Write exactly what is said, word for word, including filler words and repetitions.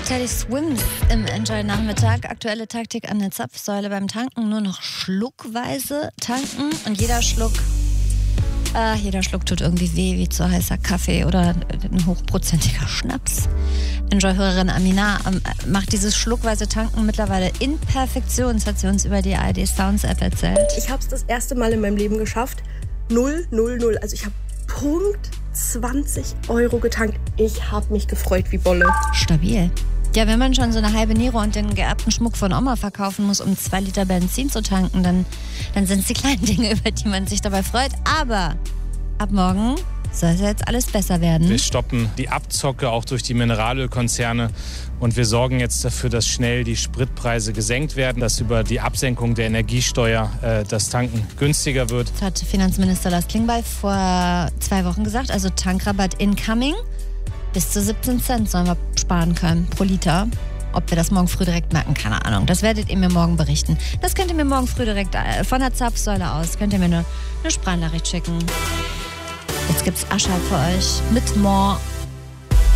Teddy Swims im Enjoy-Nachmittag. Aktuelle Taktik an der Zapfsäule beim Tanken. Nur noch schluckweise tanken. Und jeder Schluck, äh, jeder Schluck tut irgendwie weh, wie zu heißer Kaffee oder ein hochprozentiger Schnaps. Enjoy-Hörerin Amina ähm, macht dieses schluckweise Tanken mittlerweile in Perfektion. Das hat sie uns über die A R D Sounds App erzählt. Ich habe es das erste Mal in meinem Leben geschafft. Null, null, null. Also ich habe Punkt zwanzig Euro getankt. Ich habe mich gefreut wie Bolle. Stabil. Ja, wenn man schon so eine halbe Nero und den geerbten Schmuck von Oma verkaufen muss, um zwei Liter Benzin zu tanken, dann, dann sind es die kleinen Dinge, über die man sich dabei freut. Aber ab morgen soll es jetzt alles besser werden. Wir stoppen die Abzocke auch durch die Mineralölkonzerne und wir sorgen jetzt dafür, dass schnell die Spritpreise gesenkt werden, dass über die Absenkung der Energiesteuer äh, das Tanken günstiger wird. Das hat Finanzminister Lars Klingbeil vor zwei Wochen gesagt, also Tankrabatt incoming. Bis zu siebzehn Cent sollen wir sparen können pro Liter. Ob wir das morgen früh direkt merken, keine Ahnung. Das werdet ihr mir morgen berichten. Das könnt ihr mir morgen früh direkt von der Zapfsäule aus, könnt ihr mir eine, eine Sprachnachricht schicken. Jetzt gibt's Ascha für euch mit More.